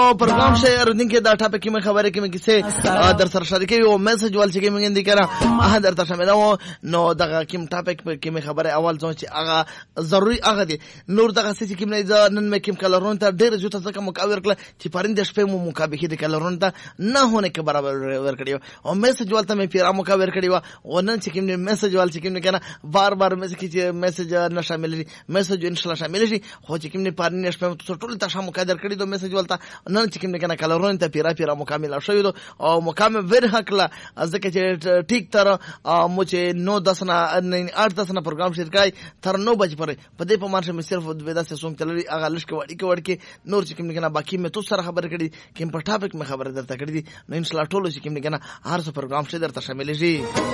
پروګرام شیر دین کې دا ټاپک کې خبره کې کیسه در سره شریکي او میسج ول چې موږ اندې کړه درته شامل نو دغه کوم ټاپک کې خبره اول ځو چې هغه ضروري هغه دي نور دغه څه کې نه نن مې کوم کلرون ته ډېر جوته ځکه مقاور کړ چې پرنده شپه مو مقابله دي کلرون ته نه هونه کې برابر ور کړیو او میسج ول ته مې پیرا مقاور کړیو او نن چې کوم میسج ول چې کوم کنه بار بار میسج نه شامل دي میسج ان شاء الله شامل شي خو چې کوم پرنده شپه ټول ته شامل مقادر کړی دو میسج ول ته نن چې کوم کنه کلرون ته پیرا مکمل شوی دو او مکمل ور حقله ځکه چې ټیک تر مو چې 9:10 نه 8:10 نه پروګرام شروع تر 9 بجې پورې په دې په مارشه مې صرف د ودا سه سوم تلري هغه لښ کې نور چې کوم کنه باقی مې تو سره خبر کړي کوم په ټاپک مې خبر درته کړې دي نو ان شاء الله ټول چې کوم کنه هر څه پروګرام شه درته شامل شي